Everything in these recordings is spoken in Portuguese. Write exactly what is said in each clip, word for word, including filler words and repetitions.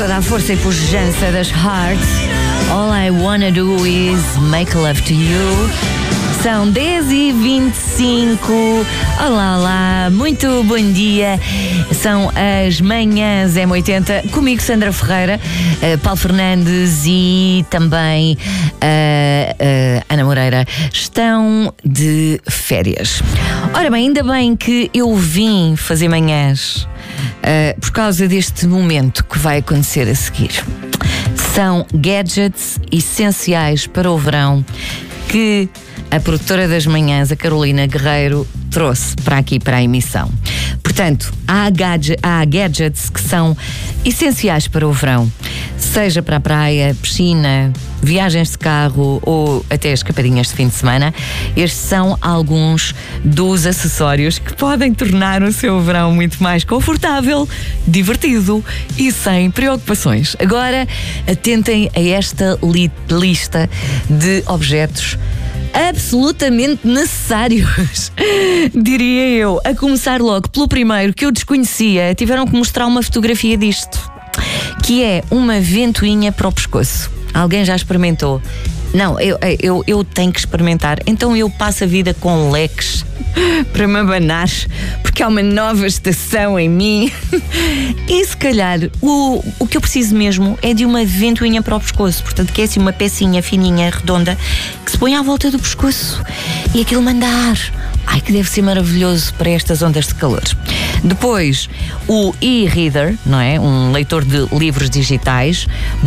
toda a força e pujança das Hearts. All I Wanna Do Is Make Love to You. São dez e vinte e cinco. Olá, olá, muito bom dia. São as manhãs M oitenta. Comigo, Sandra Ferreira, uh, Paulo Fernandes e também uh, uh, Ana Moreira estão de férias. Ora bem, ainda bem que eu vim fazer manhãs uh, por causa deste momento que vai acontecer a seguir. São gadgets essenciais para o verão que a produtora das manhãs, a Carolina Guerreiro, trouxe para aqui, para a emissão. Portanto, há, gadget, há gadgets que são essenciais para o verão, seja para a praia, piscina, viagens de carro ou até escapadinhas de fim de semana. Estes são alguns dos acessórios que podem tornar o seu verão muito mais confortável, divertido e sem preocupações. Agora, atentem a esta li- lista de objetos absolutamente necessários, diria eu. A começar logo pelo primeiro, que eu desconhecia. Tiveram que mostrar uma fotografia disto, que é uma ventoinha para o pescoço. Alguém já experimentou? Não, eu, eu, eu tenho que experimentar. Então eu passo a vida com leques para me abanar, porque há uma nova estação em mim. E se calhar o, o que eu preciso mesmo é de uma ventoinha para o pescoço. Portanto, que é assim uma pecinha fininha, redonda, que se põe à volta do pescoço e aquilo manda ar. Ai, que deve ser maravilhoso para estas ondas de calor. Depois, o e-reader, não é? Um leitor de livros digitais,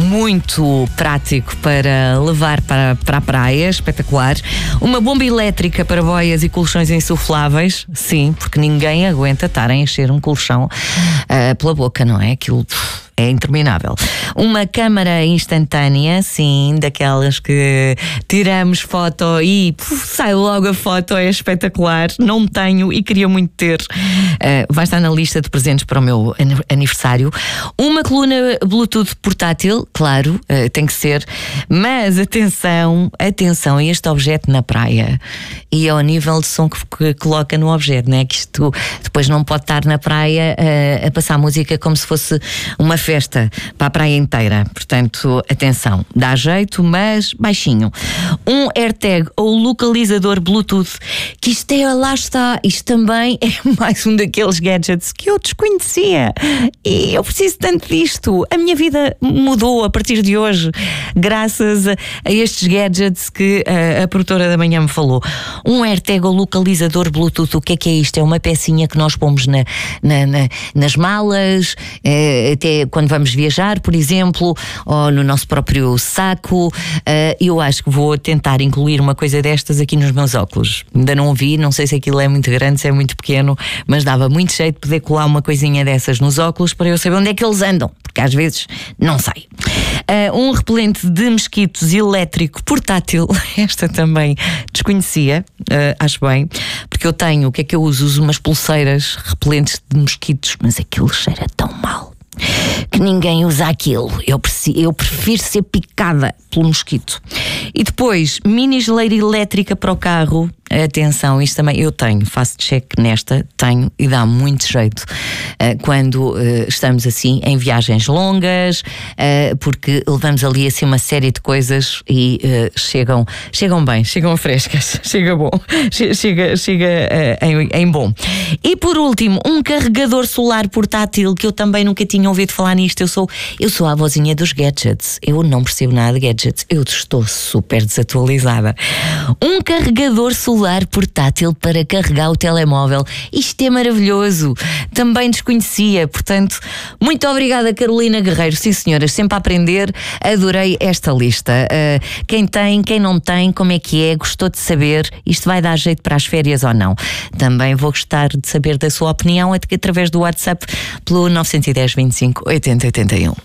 muito prático para levar para, para a praia, espetacular. Uma bomba elétrica para boias e colchões insufláveis, sim, porque ninguém aguenta estar a encher um colchão uh, pela boca, não é? Aquilo é interminável. Uma câmara instantânea, sim, daquelas que tiramos foto e puf, sai logo a foto, é espetacular. Não tenho e queria muito ter. Uh, vai estar na lista de presentes para o meu aniversário. Uma coluna Bluetooth portátil, claro, uh, tem que ser. Mas atenção, atenção a este objeto na praia e ao nível de som que, que coloca no objeto, não é? Que isto depois não pode estar na praia uh, a passar música como se fosse uma festa para a praia inteira. Portanto, atenção, dá jeito, mas baixinho. Um AirTag ou localizador Bluetooth, que isto é, lá está, isto também é mais um daqueles gadgets que eu desconhecia e eu preciso tanto disto. A minha vida mudou a partir de hoje graças a, a estes gadgets que a, a produtora da manhã me falou. Um AirTag ou localizador Bluetooth, o que é que é isto? É uma pecinha que nós pomos na, na, na, nas malas, é, até quando vamos viajar, por exemplo, ou no nosso próprio saco. Uh, eu acho que vou tentar incluir uma coisa destas aqui nos meus óculos. Ainda não vi, não sei se aquilo é muito grande, se é muito pequeno, mas dava muito jeito de poder colar uma coisinha dessas nos óculos para eu saber onde é que eles andam, porque às vezes não sei. Uh, um repelente de mosquitos elétrico portátil, esta também desconhecia, uh, acho bem, porque eu tenho, o que é que eu uso? Uso umas pulseiras repelentes de mosquitos, mas aquilo cheira tão mal que ninguém usa aquilo. Eu, preciso, eu prefiro ser picada pelo mosquito. E depois, mini geleira elétrica para o carro. Atenção, isto também eu tenho, faço check nesta, tenho e dá muito jeito uh, quando uh, estamos assim em viagens longas, uh, porque levamos ali assim uma série de coisas e uh, chegam, chegam bem, chegam frescas, chega bom, chega, chega uh, em, em bom. E por último, um carregador solar portátil, que eu também nunca tinha ouvido falar nisto. Eu sou, eu sou a vozinha dos gadgets, eu não percebo nada de gadgets, eu estou super desatualizada. Um carregador solar portátil para carregar o telemóvel. Isto é maravilhoso. Também desconhecia. Portanto, muito obrigada, Carolina Guerreiro. Sim, senhoras, sempre a aprender. Adorei esta lista. Uh, quem tem, quem não tem, como é que é? Gostou de saber? Isto vai dar jeito para as férias ou não? Também vou gostar de saber da sua opinião através do WhatsApp pelo nove um zero, vinte e cinco, oitenta, oitenta e um.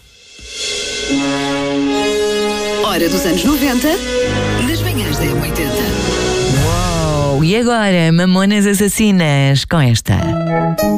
Hora dos anos noventa, nas manhãs da M oitenta. E agora, Mamonas Assassinas com esta.